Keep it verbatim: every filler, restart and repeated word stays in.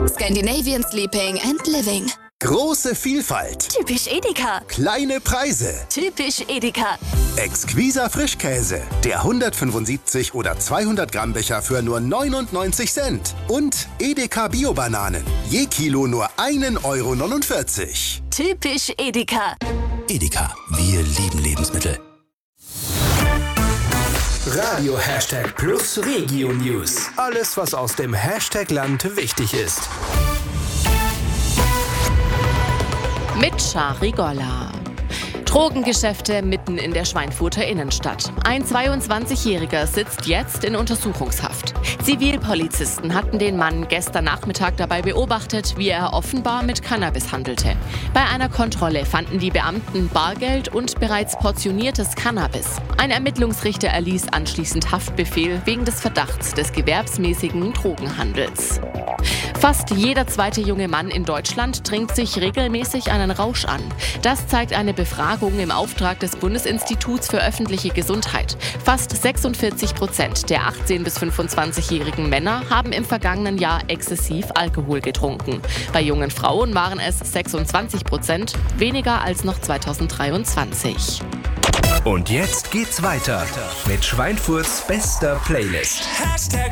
Scandinavian Sleeping and Living. Große Vielfalt. Typisch Edeka. Kleine Preise. Typisch Edeka. Exquiser Frischkäse. Der hundertfünfundsiebzig oder zweihundert Gramm Becher für nur neunundneunzig Cent. Und Edeka Bio-Bananen. Je Kilo nur ein Euro neunundvierzig. Typisch Edeka. Edeka, wir lieben Lebensmittel. Radio Hashtag Plus Regio News. Alles, was aus dem Hashtag-Land wichtig ist. Mit Shari Golla. Drogengeschäfte mitten in der Schweinfurter Innenstadt. Ein zweiundzwanzigjähriger sitzt jetzt in Untersuchungshaft. Zivilpolizisten hatten den Mann gestern Nachmittag dabei beobachtet, wie er offenbar mit Cannabis handelte. Bei einer Kontrolle fanden die Beamten Bargeld und bereits portioniertes Cannabis. Ein Ermittlungsrichter erließ anschließend Haftbefehl wegen des Verdachts des gewerbsmäßigen Drogenhandels. Fast jeder zweite junge Mann in Deutschland trinkt sich regelmäßig einen Rausch an. Das zeigt eine Befragung im Auftrag des Bundesinstituts für öffentliche Gesundheit. Fast sechsundvierzig Prozent der achtzehn- bis fünfundzwanzigjährigen Männer haben im vergangenen Jahr exzessiv Alkohol getrunken. Bei jungen Frauen waren es sechsundzwanzig Prozent, weniger als noch zweitausenddreiundzwanzig. Und jetzt geht's weiter mit Schweinfurts bester Playlist.